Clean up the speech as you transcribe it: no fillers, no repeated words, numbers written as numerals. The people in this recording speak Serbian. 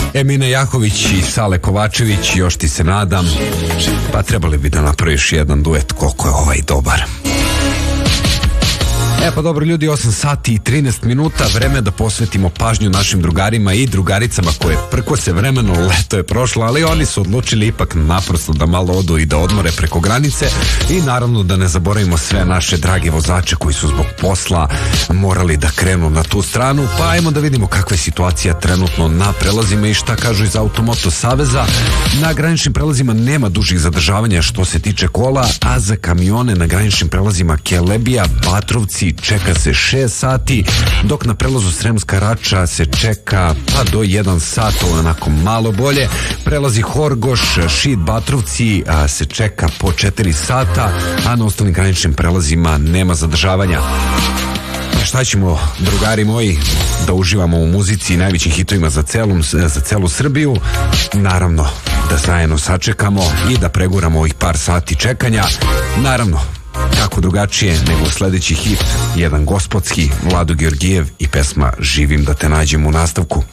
Emina Jahović i Sale Kovačević, još ti se nadam. Pa trebali bi da napraviš jedan duet, koliko je ovaj dobar. Pa dobro ljudi, 8 sati i 13 minuta, vreme da posvetimo pažnju našim drugarima i drugaricama koje prkose vremeno, leto je prošlo, ali oni su odlučili ipak naprosto da malo odu i da odmore preko granice i naravno da ne zaboravimo sve naše drage vozače koji su zbog posla morali da krenu na tu stranu, pa ajmo da vidimo kakva je situacija trenutno na prelazima i šta kažu iz Automoto Saveza. Na graničnim prelazima nema dužih zadržavanja što se tiče kola, a za kamione na graničnim prelazima Kelebija, Batrovci čeka se 6 sati, dok na prelazu Sremska Rača se čeka pa do 1 sat, onako malo bolje. Prelazi Horgoš, Šid, Batrovci se čeka po 4 sata, a na ostalim graničnim prelazima nema zadržavanja. Šta ćemo, drugari moji, da uživamo u muzici i najvećim hitovima za celu Srbiju, naravno da zajedno sačekamo i da preguramo ovih par sati čekanja, naravno kako drugačije nego sledeći hit, jedan gospodski, Vlado Georgijev i pesma Živim da te nađem u nastavku.